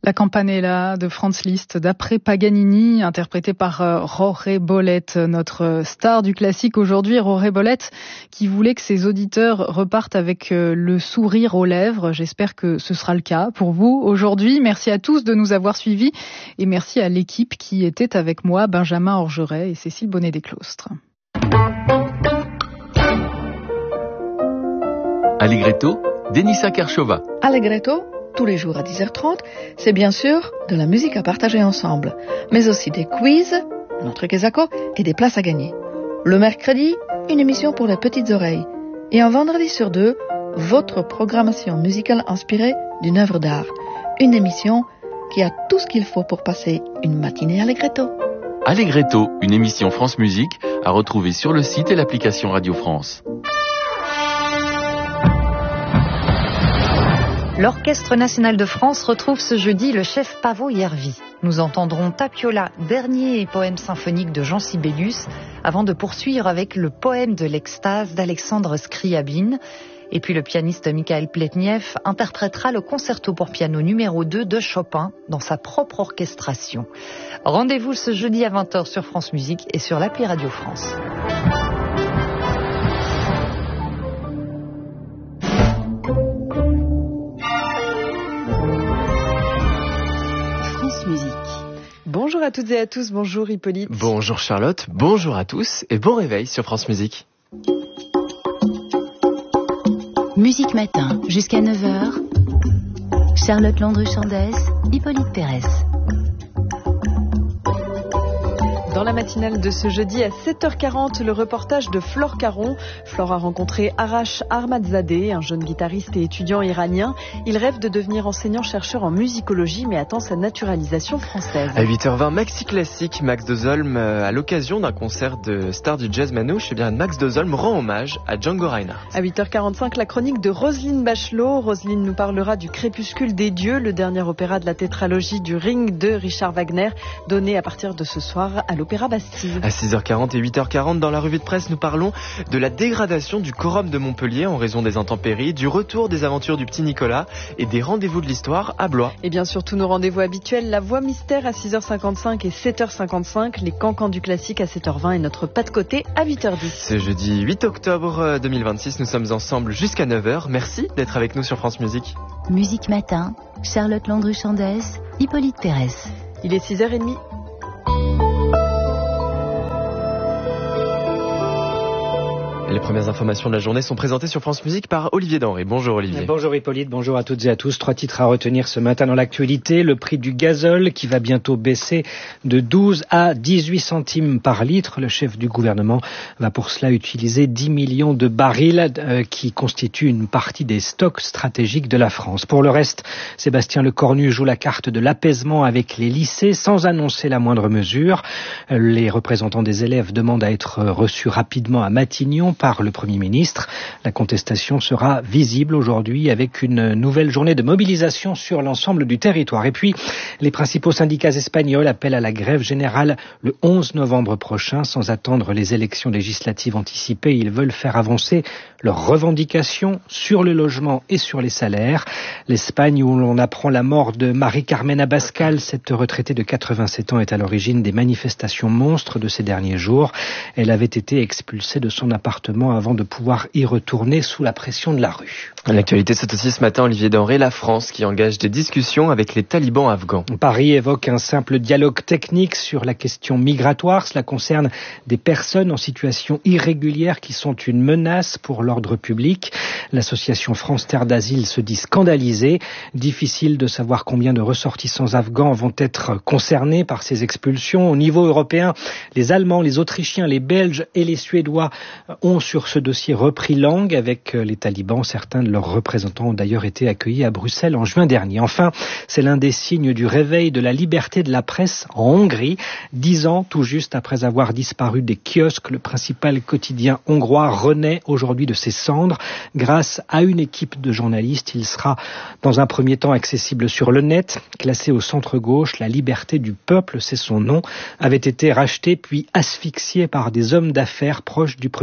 La Campanella de Franz Liszt, d'après Paganini, interprétée par Jorge Bolette, notre star du classique aujourd'hui. Jorge Bolette qui voulait que ses auditeurs repartent avec le sourire aux lèvres. J'espère que ce sera le cas pour vous aujourd'hui. Merci à tous de nous avoir suivis et merci à l'équipe qui était avec moi, Benjamin Orgeret et Cécile Bonnet-Desclostres. Allegretto, Denisa Kershova. Allegretto, tous les jours à 10h30, c'est bien sûr de la musique à partager ensemble, mais aussi des quiz, notre Kesako, et des places à gagner. Le mercredi, une émission pour les petites oreilles. Et un vendredi sur deux, votre programmation musicale inspirée d'une œuvre d'art. Une émission qui a tout ce qu'il faut pour passer une matinée Allegretto. Allegretto, une émission France Musique à retrouver sur le site et l'application Radio France. L'Orchestre national de France retrouve ce jeudi le chef Paavo Järvi. Nous entendrons Tapiola, dernier poème symphonique de Jean Sibelius, avant de poursuivre avec le poème de l'extase d'Alexandre Scriabine. Et puis le pianiste Mikhail Pletniev interprétera le concerto pour piano numéro 2 de Chopin dans sa propre orchestration. Rendez-vous ce jeudi à 20h sur France Musique et sur l'appli Radio France. Bonjour à toutes et à tous, bonjour Hippolyte. Bonjour Charlotte, bonjour à tous et bon réveil sur France Musique. Musique Matin, jusqu'à 9h. Charlotte Landru-Chandès, Hippolyte Pérez. Dans la matinale de ce jeudi à 7h40, le reportage de Flore Caron. Flore a rencontré Arash Ahmadzadeh, un jeune guitariste et étudiant iranien. Il rêve de devenir enseignant-chercheur en musicologie, mais attend sa naturalisation française. À 8h20, Maxi Classique, Max Dozolm, à l'occasion d'un concert de star du jazz manouche, Max Dozolm rend hommage à Django Reinhardt. À 8h45, la chronique de Roselyne Bachelot. Roselyne nous parlera du Crépuscule des dieux, le dernier opéra de la tétralogie du Ring de Richard Wagner, donné à partir de ce soir à l'Opéra Bastille. À 6h40 et 8h40, dans la revue de presse, nous parlons de la dégradation du quorum de Montpellier en raison des intempéries, du retour des aventures du petit Nicolas et des rendez-vous de l'histoire à Blois. Et bien sûr, tous nos rendez-vous habituels, la voix mystère à 6h55 et 7h55, les cancans du classique à 7h20 et notre pas de côté à 8h10. Ce jeudi 8 octobre 2026, nous sommes ensemble jusqu'à 9h. Merci d'être avec nous sur France Musique. Musique Matin, Charlotte Landru-Chandès, Hippolyte Pérez. Il est 6h30. Les premières informations de la journée sont présentées sur France Musique par Olivier Denré. Bonjour Olivier. Bonjour Hippolyte, bonjour à toutes et à tous. 3 titres à retenir ce matin dans l'actualité. Le prix du gazole qui va bientôt baisser de 12 à 18 centimes par litre. Le chef du gouvernement va pour cela utiliser 10 millions de barils qui constituent une partie des stocks stratégiques de la France. Pour le reste, Sébastien Lecornu joue la carte de l'apaisement avec les lycées sans annoncer la moindre mesure. Les représentants des élèves demandent à être reçus rapidement à Matignon par le Premier ministre. La contestation sera visible aujourd'hui avec une nouvelle journée de mobilisation sur l'ensemble du territoire. Et puis, les principaux syndicats espagnols appellent à la grève générale le 11 novembre prochain. Sans attendre les élections législatives anticipées, ils veulent faire avancer leurs revendications sur le logement et sur les salaires. L'Espagne, où l'on apprend la mort de Marie-Carmen Abascal, cette retraitée de 87 ans, est à l'origine des manifestations monstres de ces derniers jours. Elle avait été expulsée de son appartement avant de pouvoir y retourner sous la pression de la rue. L'actualité, c'est aussi ce matin, Olivier Denré, la France qui engage des discussions avec les talibans afghans. Paris évoque un simple dialogue technique sur la question migratoire. Cela concerne des personnes en situation irrégulière qui sont une menace pour l'ordre public. L'association France Terre d'Asile se dit scandalisée. Difficile de savoir combien de ressortissants afghans vont être concernés par ces expulsions. Au niveau européen, les Allemands, les Autrichiens, les Belges et les Suédois ont sur ce dossier repris langue avec les talibans. Certains de leurs représentants ont d'ailleurs été accueillis à Bruxelles en juin dernier. Enfin, c'est l'un des signes du réveil de la liberté de la presse en Hongrie. 10 ans tout juste après avoir disparu des kiosques, le principal quotidien hongrois renaît aujourd'hui de ses cendres. Grâce à une équipe de journalistes, il sera dans un premier temps accessible sur le net. Classé au centre-gauche, La Liberté du Peuple, c'est son nom, avait été racheté puis asphyxié par des hommes d'affaires proches du Premier ministre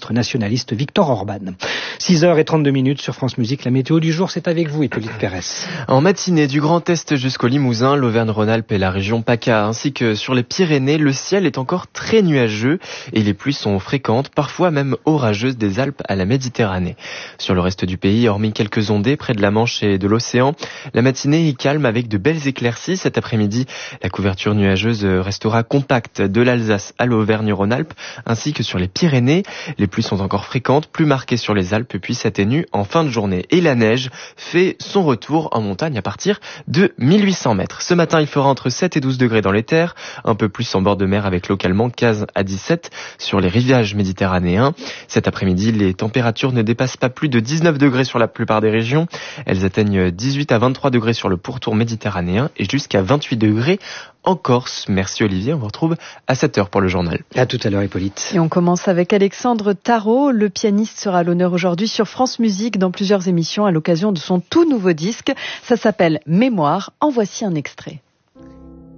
ministre nationaliste Viktor Orban. 6h32 sur France Musique. La météo du jour, c'est avec vous, Hippolyte Pérez. En matinée, du Grand Est jusqu'au Limousin, l'Auvergne-Rhône-Alpes et la région PACA, ainsi que sur les Pyrénées, le ciel est encore très nuageux et les pluies sont fréquentes, parfois même orageuses des Alpes à la Méditerranée. Sur le reste du pays, hormis quelques ondées près de la Manche et de l'océan, la matinée est calme avec de belles éclaircies. Cet après-midi, la couverture nuageuse restera compacte de l'Alsace à l'Auvergne-Rhône-Alpes, ainsi que sur les Pyrénées. Les pluies sont encore fréquentes, plus marquées sur les Alpes, puis s'atténuent en fin de journée. Et la neige fait son retour en montagne à partir de 1800 mètres. Ce matin, il fera entre 7 et 12 degrés dans les terres, un peu plus en bord de mer avec localement 15 à 17 sur les rivages méditerranéens. Cet après-midi, les températures ne dépassent pas plus de 19 degrés sur la plupart des régions. Elles atteignent 18 à 23 degrés sur le pourtour méditerranéen et jusqu'à 28 degrés en Corse. Merci Olivier, on vous retrouve à 7h pour le journal. À tout à l'heure Hippolyte. Et on commence avec Alexandre Tarot. Le pianiste sera à l'honneur aujourd'hui sur France Musique dans plusieurs émissions à l'occasion de son tout nouveau disque. Ça s'appelle Mémoire. En voici un extrait.